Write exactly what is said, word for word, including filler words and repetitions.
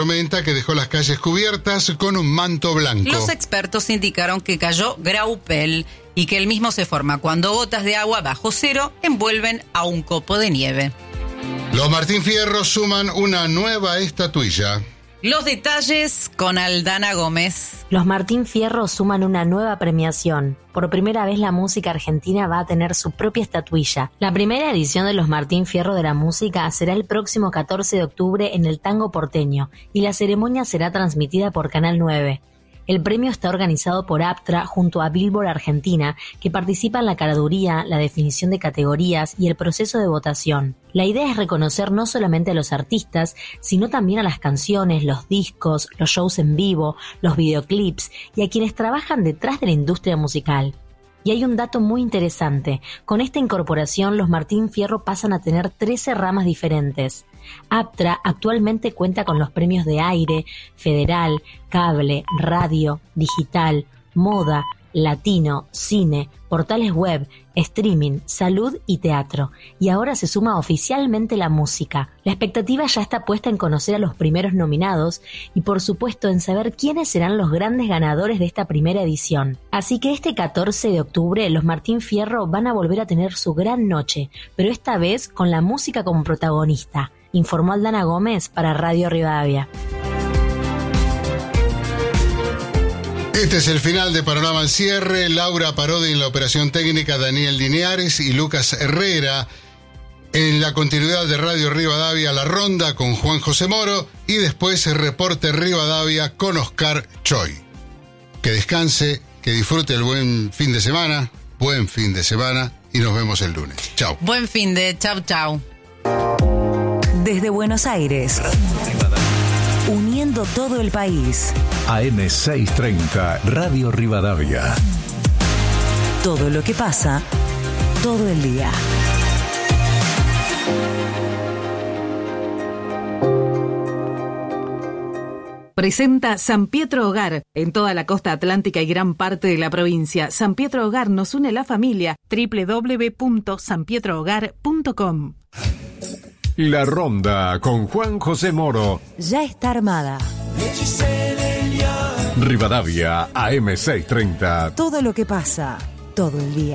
tormenta que dejó las calles cubiertas con un manto blanco. Los expertos indicaron que cayó graupel y que el mismo se forma cuando gotas de agua bajo cero envuelven a un copo de nieve. Los Martín Fierro suman una nueva estatuilla. Los detalles con Aldana Gómez. Los Martín Fierro suman una nueva premiación. Por primera vez la música argentina va a tener su propia estatuilla. La primera edición de los Martín Fierro de la música será el próximo catorce de octubre en el Tango Porteño y la ceremonia será transmitida por Canal nueve. El premio está organizado por Aptra junto a Billboard Argentina, que participa en la curaduría, la definición de categorías y el proceso de votación. La idea es reconocer no solamente a los artistas, sino también a las canciones, los discos, los shows en vivo, los videoclips y a quienes trabajan detrás de la industria musical. Y hay un dato muy interesante. Con esta incorporación, los Martín Fierro pasan a tener trece ramas diferentes. Aptra actualmente cuenta con los premios de aire, federal, cable, radio, digital, moda, latino, cine, portales web, streaming, salud y teatro. Y ahora se suma oficialmente la música. La expectativa ya está puesta en conocer a los primeros nominados y por supuesto en saber quiénes serán los grandes ganadores de esta primera edición. Así que este catorce de octubre los Martín Fierro van a volver a tener su gran noche, pero esta vez con la música como protagonista, informó Aldana Gómez para Radio Rivadavia. Este es el final de Panorama al Cierre. Laura Parodi en la operación técnica, Daniel Liniares y Lucas Herrera. En la continuidad de Radio Rivadavia, La Ronda con Juan José Moro y después el Reporte Rivadavia con Oscar Choi. Que descanse, que disfrute el buen fin de semana, buen fin de semana y nos vemos el lunes. Chau. Buen fin de, chau, chau. Desde Buenos Aires, uniendo todo el país. A M seiscientos treinta, Radio Rivadavia. Todo lo que pasa, todo el día. Presenta San Pietro Hogar, en toda la costa atlántica y gran parte de la provincia. San Pietro Hogar nos une la familia. doble u doble u doble u punto san pietro hogar punto com. La Ronda con Juan José Moro. Ya está armada. Rivadavia, A M seiscientos treinta. Todo lo que pasa, todo el día.